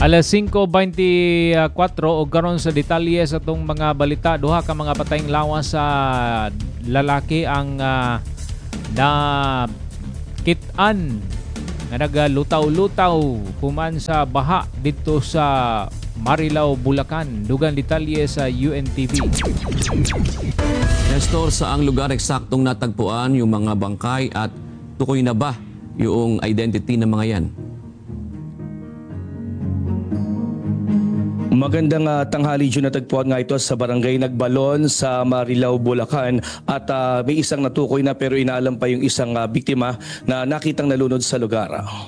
Alas 5:24 o karon sa detalye sa itong mga balita. Duha ka mga patayng lawas sa lalaki ang nakitaan nga nagalutaw-lutaw human sa baha dito sa Marilao, Bulacan. Dugang detalye sa UNTV. Nestor, sa ang lugar eksaktong natagpuan yung mga bangkay at tukoy na ba yung identity ng mga yan? Magandang tanghali, June. Natagpuan nga ito sa barangay Nagbalon sa Marilao, Bulacan at may isang natukoy na pero inaalam pa yung isang biktima na nakitang nalunod sa lugar.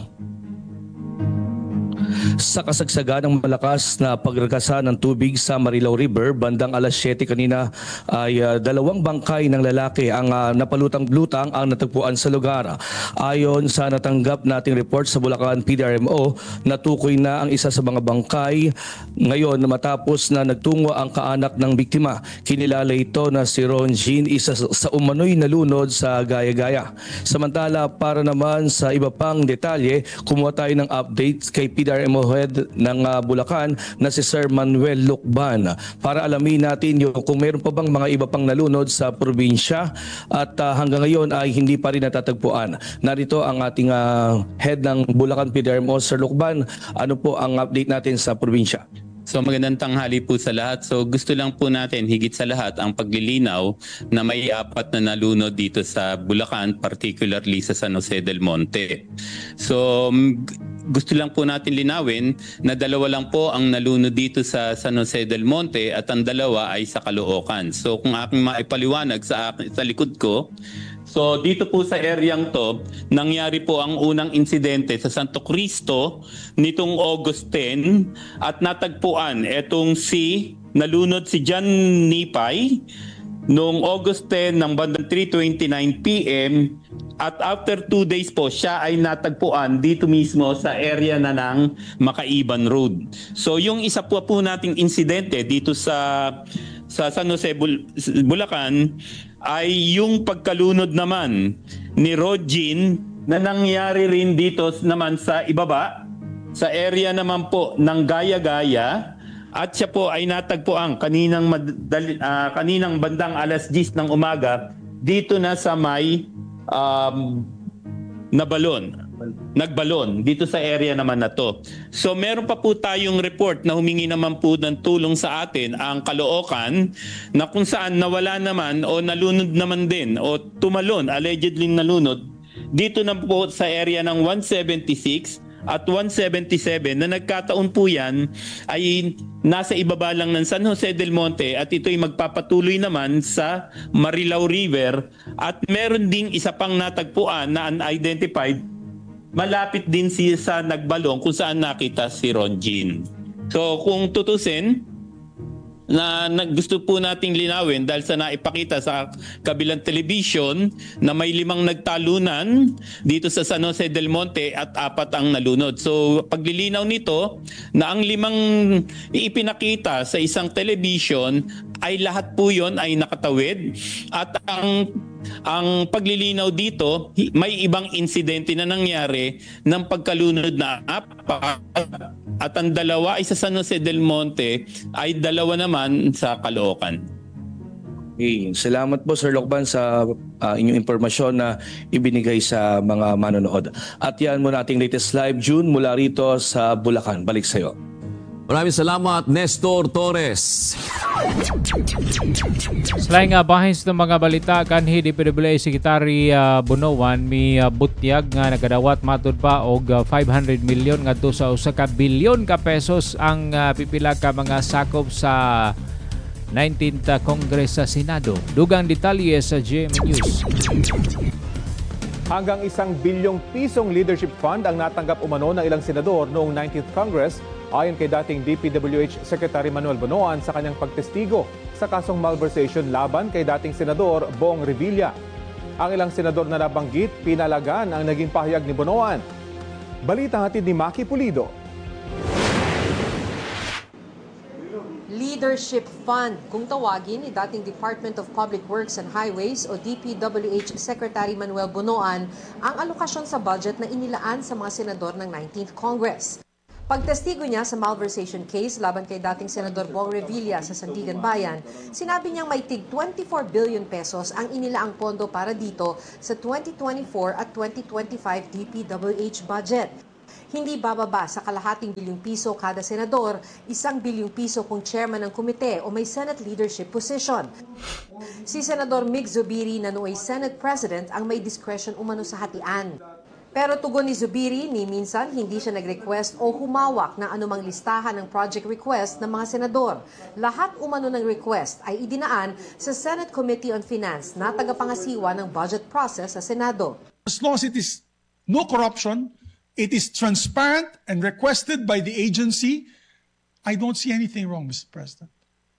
Sa kasagsagan ng malakas na pagragasa ng tubig sa Marilao River, bandang alas 7 kanina ay dalawang bangkay ng lalaki ang napalutang-lutang ang natagpuan sa lugar. Ayon sa natanggap nating report sa Bulacan PDRMO, natukoy na ang isa sa mga bangkay ngayon matapos na nagtungo ang kaanak ng biktima. Kinilala ito na si Ron Jean, isa sa umano'y nalunod sa Gaya-Gaya. Samantala, para naman sa iba pang detalye, kumuha tayo ng updates kay PDRMO Head ng Bulacan na si Sir Manuel Lucban para alamin natin kung meron pa bang mga iba pang nalunod sa probinsya at hanggang ngayon ay hindi pa rin natatagpuan. Narito ang ating head ng Bulacan PDRMO, Sir Lucban. Ano po ang update natin sa probinsya? So magandang tanghali po sa lahat. So gusto lang po natin higit sa lahat ang paglilinaw na may 4 na nalunod dito sa Bulacan, particularly sa San Jose del Monte. So gusto lang po natin linawin na 2 lang po ang nalunod dito sa San Jose del Monte at ang 2 ay sa Caloocan. So kung aking maipaliwanag sa likod ko, so dito po sa areang to, nangyari po ang unang insidente sa Santo Cristo nitong August 10 at natagpuan etong nalunod si John Nipay noong August 10 ng bandang 3:29 PM at after 2 days po siya ay natagpuan dito mismo sa area na ng Makaiban Road. So yung isa po nating insidente dito sa San Jose, Bulacan ay yung pagkalunod naman ni Rodjin na nangyari rin dito naman sa ibaba sa area naman po ng Gaya-Gaya. At siya po ay natagpuan kaninang bandang alas 10 ng umaga dito na sa may Nagbalon dito sa area naman na to. So meron pa po tayong report na humingi naman po ng tulong sa atin ang Caloocan na kung saan nawala naman o nalunod naman din o tumalon, allegedly nalunod dito na po sa area ng 176 at 177 na nagkataon po yan ay nasa ibaba lang ng San Jose del Monte at ito'y magpapatuloy naman sa Marilao River at meron ding isa pang natagpuan na unidentified malapit din sa Nagbalong kung saan nakita si Ron Jean. So kung tutusin na gusto po nating linawin dahil sa naipakita sa kabilang television na may 5 nagtalunan dito sa San Jose del Monte at 4 ang nalunod. So paglilinaw nito na ang 5 ipinakita sa isang television ay lahat po yon ay nakatawid at ang paglilinaw dito may ibang insidente na nangyari ng pagkalunod na 4 at ang 2 ay sa San Jose del Monte ay 2 naman sa Caloocan. Okay. Salamat po Sir Lucban sa inyong impormasyon na ibinigay sa mga manonood. At yan muna ating latest live, June, mula rito sa Bulacan. Balik sa iyo. Maraming salamat, Nestor Torres. Selain nga bahin sa mga balita kanhi DPWH Secretary Bunoan mi butyag nga nagadawat matud pa og 500 million ngadto sa 1 ka bilyon ka pesos ang pipila ka mga sakop sa 19th Congress sa Senado. Dugang detalye sa GMA News. Hanggang 1 bilyong pisong leadership fund ang natanggap umano ng ilang senador noong 19th Congress ayon kay dating DPWH Secretary Manuel Bunoan sa kanyang pagtestigo sa kasong malversation laban kay dating Senador Bong Revilla. Ang ilang senador na nabanggit, pinalagan ang naging pahayag ni Bunoan. Balita hatid ni Maki Pulido. Leadership Fund, kung tawagin ni dating Department of Public Works and Highways o DPWH Secretary Manuel Bunoan, ang alokasyon sa budget na inilaan sa mga senador ng 19th Congress. Pagtestigo niya sa malversation case laban kay dating Senador Bong Revilla sa Sandigan Bayan, sinabi niyang may tig 24 billion pesos ang inilaang pondo para dito sa 2024 at 2025 DPWH budget. Hindi bababa sa kalahating bilyong piso kada senador, 1 bilyong piso kung chairman ng komite o may Senate leadership position. Si Senador Mig Zubiri na nooy Senate President ang may discretion umano sa hatian. Pero tugon ni Zubiri, ni minsan hindi siya nag-request o humawak ng anumang listahan ng project request ng mga senador. Lahat umano ng request ay idinaan sa Senate Committee on Finance na tagapangasiwa ng budget process sa Senado. As long as it is no corruption, it is transparent and requested by the agency, I don't see anything wrong, Mr. President.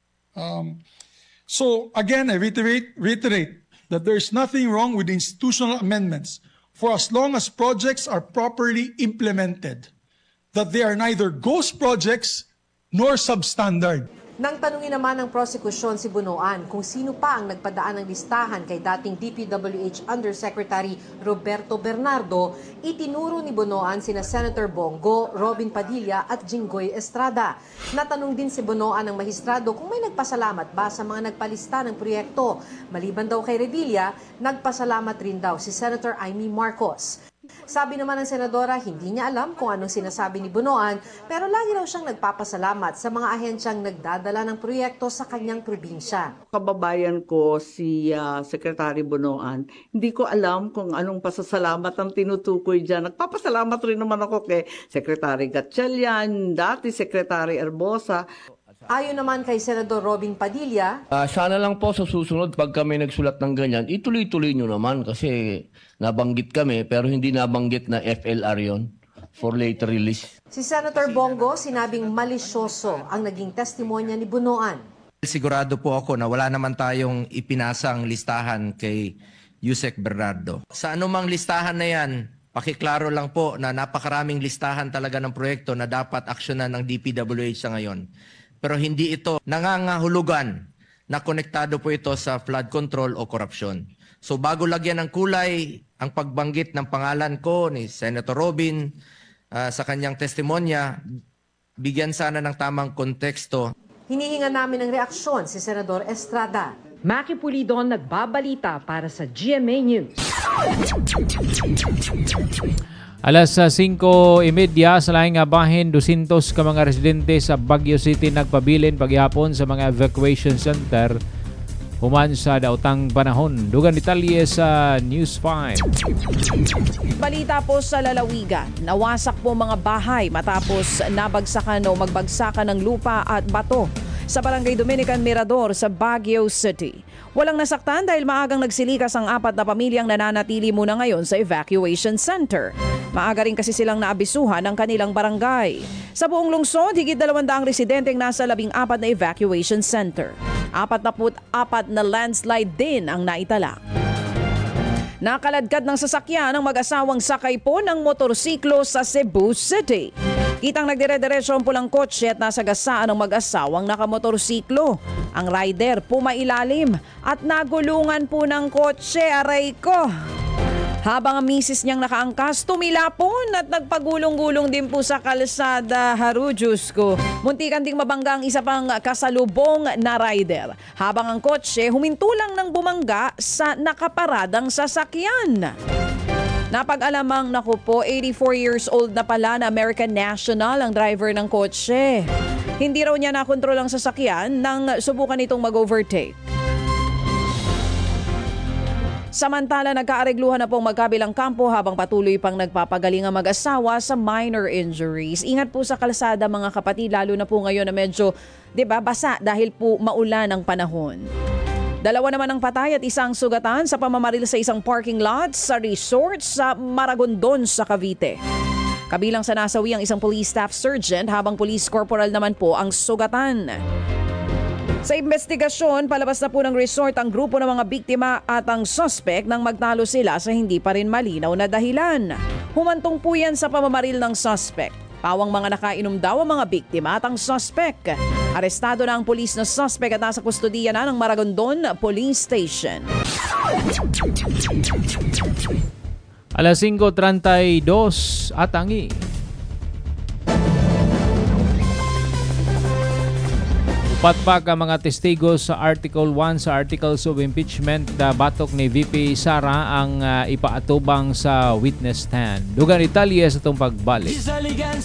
So again, I reiterate that there is nothing wrong with institutional amendments for as long as projects are properly implemented, that they are neither ghost projects nor substandard. Nang tanungin naman ng prosekusyon si Bunoan kung sino pa ang nagpadaan ng listahan kay dating DPWH Undersecretary Roberto Bernardo, itinuro ni Bunoan sina Senator Bongo, Robin Padilla at Jinggoy Estrada. Natanong din si Bunoan ng mahistrado kung may nagpasalamat ba sa mga nagpalista ng proyekto. Maliban daw kay Revilla, nagpasalamat rin daw si Senator Amy Marcos. Sabi naman ng senadora, hindi niya alam kung anong sinasabi ni Bunoan, pero lagi raw siyang nagpapasalamat sa mga ahensyang nagdadala ng proyekto sa kanyang probinsya. Kababayan ko si Secretary Bunoan, hindi ko alam kung anong pasasalamat ang tinutukoy dyan. Nagpapasalamat rin naman ako kay Secretary Gatchalian, dati Secretary Herbosa. Ayon naman kay Senador Robin Padilla, sana lang po sa susunod pag kami nagsulat ng ganyan, ituloy-tuloy nyo naman kasi nabanggit kami pero hindi nabanggit na FLR yon for later release. Si Senator Bongo sinabing malisyoso ang naging testimonya ni Bunoan. Sigurado po ako na wala naman tayong ipinasang listahan kay Yusek Bernardo. Sa anumang listahan na yan, pakiklaro lang po na napakaraming listahan talaga ng proyekto na dapat aksyonan ng DPWH sa ngayon. Pero hindi ito nangangahulugan na konektado po ito sa flood control o korupsyon. So bago lagyan ng kulay ang pagbanggit ng pangalan ko ni Senator Robin sa kanyang testimonya, bigyan sana ng tamang konteksto. Hinihinga namin ng reaksyon si Senador Estrada. Maki Pulidon nagbabalita para sa GMA News. Alas 5:30 sa laing nga bahin, 200 ka mga residente sa Baguio City nagpabilin paghapon sa mga evacuation center human sa daotang panahon. Dugang detalye sa News 5. Balita po sa lalawigan, nawasak po mga bahay matapos nabagsakan o magbagsakan ng lupa at bato sa Barangay Dominican Mirador sa Baguio City. Walang nasaktan dahil maagang nagsilikas ang 4 na pamilyang nananatili muna ngayon sa evacuation center. Maaga rin kasi silang naabisuhan ng kanilang barangay. Sa buong lungsod, higit 200 residenteng nasa 14 na evacuation center. 44 na landslide din ang naitala. Nakaladkad ng sasakyan ng mag-asawang sakay po ng motorsiklo sa Cebu City. Kitang nagdire-diretso ang pulang kotse at nasa gasaan ng mag-asawang nakamotorsiklo. Ang rider pumailalim at nagulungan po ng kotse, aray ko. Habang ang misis niyang nakaangkas, tumilapon at nagpagulong-gulong din po sa kalsada. Harujus ko. Muntikan ding mabangga ang isa pang kasalubong na rider. Habang ang kotse humintulang ng bumangga sa nakaparadang sasakyan. Napag-alamang naku po, 84 years old na pala na American national ang driver ng kotse. Hindi raw niya nakontrol ang sasakyan nang subukan itong mag-overtake. Samantala, nagkaaregluhan na pong magkabilang kampo habang patuloy pang nagpapagaling ang mag-asawa sa minor injuries. Ingat po sa kalsada mga kapatid, lalo na po ngayon na medyo basa dahil po maulan ang panahon. 2 naman ang patay at 1 sugatan sa pamamaril sa isang parking lot sa resort sa Maragondon sa Cavite. Kabilang sa nasawi ang isang police staff sergeant habang police corporal naman po ang sugatan. Sa investigasyon, palabas na po ng resort ang grupo ng mga biktima at ang suspect nang magtalo sila sa hindi pa rin malinaw na dahilan. Humantong po yan sa pamamaril ng suspect. Pawang mga nakainom daw ang mga biktima at ang suspect. Arestado na ang pulis na suspect at nasa kustudiya na ng Maragondon Police Station. Alas 5:32 at tangi. Upat pa ka mga testigo sa Article 1 sa Articles of Impeachment na batok ni VP Sara ang ipaatubang sa witness stand. Dugang Italia sa itong pagbalik.